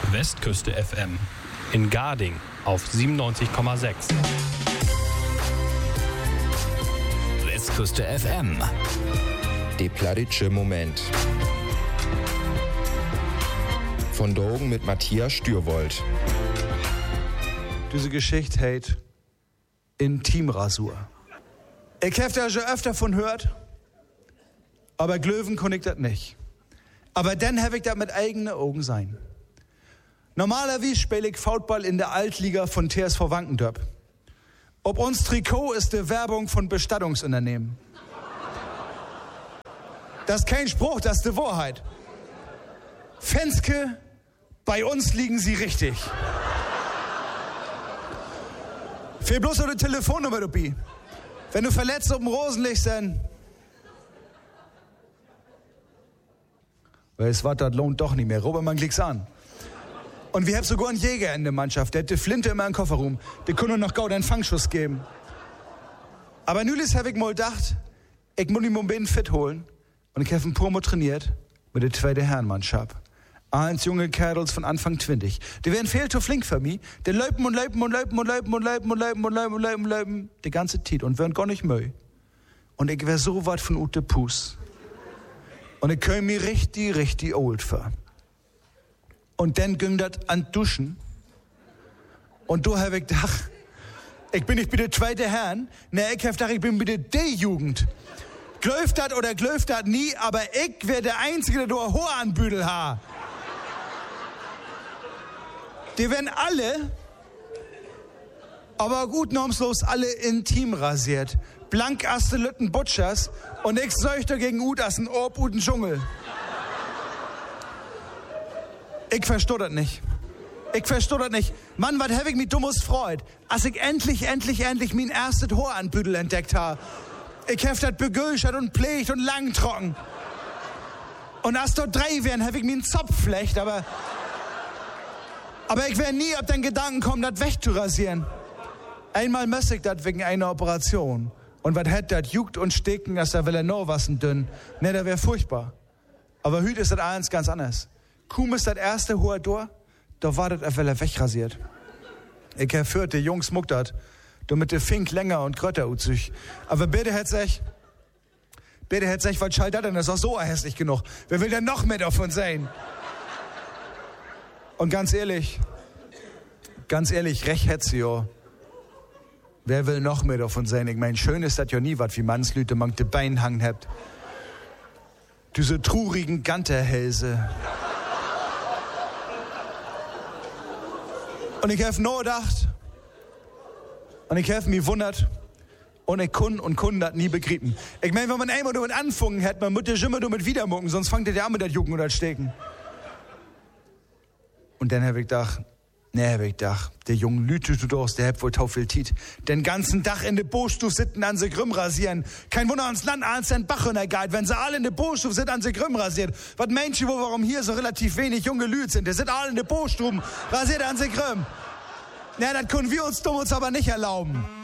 Westküste FM. In Garding auf 97,6. Westküste FM. Der plattdeutsche Moment. Von Drogen mit Matthias Stürwold. Diese Geschichte heißt Intimrasur. Ich hab da schon öfter von hört, aber Glöwen kann ich das nicht. Aber dann hab ich das mit eigenen Augen sein. Normalerweise spiele ich Football in der Altliga von TSV Wankendorp. Ob uns Trikot ist die Werbung von Bestattungsunternehmen. Das ist kein Spruch, das ist die Wahrheit. Fenske, bei uns liegen sie richtig. Fehl bloß noch eine Telefonnummer, Dupi. Wenn du verletzt auf dem Rosen liegst, dann... Weißt was, das lohnt doch nicht mehr. Robert, man klick's an. Und wir haben sogar einen Jäger in der Mannschaft. Der hat die Flinte immer im Kofferraum. Der kann nur noch Gaude einen Fangschuss geben. Aber nülis habe ich mal gedacht, ich muss ihn mal fit holen. Und ich habe ein Promo trainiert mit der zweiten Herrenmannschaft. Eins junge Kerls von Anfang 20. Die werden viel zu flink für mich. Die läupen und läupen und läupen und läupen und läupen und läupen und läupen und läupen und läupen die ganze Zeit und werden gar nicht müde. Und ich wär so wat von Ute Puss. Und ich käme mir richtig old für. Und dann ging das an Duschen. Und da hab ich gedacht, ich bin nicht bei der zweite Herren. Ne, ich hab gedacht, ich bin bei der D-Jugend. Glöft dat oder glöft dat nie, aber ich wär der Einzige, der da Haar an Büdel ha. Die werden alle, aber gut normslos, alle intim rasiert. Blank aste Lütten Butchers und ich seuchte gegen Ut as ein Orb uten Dschungel. Ich versteh das nicht. Ich versteh das nicht. Mann, was hab ich mich dummes freut, als ich endlich mein erstes Haar an Büdel entdeckt ha. Ich hab das begülschert und pflegt und lang trocken. Und als dort 3 wären, hab ich mir einen Zopf flecht, aber ich wär nie auf den Gedanken kommen, das wegzurasieren. Einmal müsste ich das wegen einer Operation. Und was hätt das juckt und stecken, dass da will er noch was dünn. Ne, das wär furchtbar. Aber hüt ist das eins ganz anders. Kuhm ist das erste Haar durch, da war das er wegrasiert. Ich hab führt, die Jungs muckt dat. Damit der Fink länger und grötter sich. Aber bitte hätt sich, was schall das denn? Das ist auch so hässlich genug. Wer will denn noch mehr davon sein? Und ganz ehrlich, recht hätt sie ja. Wer will noch mehr davon sein? Ich mein, schön ist das ja nie was, wie Mannslüte man de Bein hangen habt. Diese trurigen Ganterhälse. Und ich hab nur gedacht, und ich hab mich wundert, und ich kun das nie begrieben. Ich mein, wenn man einmal damit anfangen hätte, man muss ja immer damit wieder mucken, sonst fangt der an mit das Jucken oder das Stecken. Und dann hab ich gedacht, der junge Lüte, du doch, der hat wohl tau viel Tiet. Den ganzen Tag in de Boostuf sitten an se Grüm rasieren. Kein Wunder ans Land als den Bach runtergeht, wenn sie alle in de Boostuf sind an se Grüm rasiert. Was Menschen, warum hier so relativ wenig junge Lüte sind, die sind alle in de Boostuf rasiert an se Grüm. Na, das können wir uns aber nicht erlauben.